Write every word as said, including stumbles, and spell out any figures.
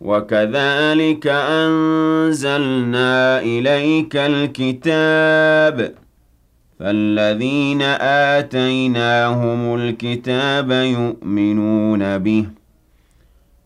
وَكَذَٰلِكَ أَنزَلْنَا إِلَيْكَ الْكِتَابَ ۚ فَالَّذِينَ آتَيْنَاهُمُ الْكِتَابَ يُؤْمِنُونَ بِهِ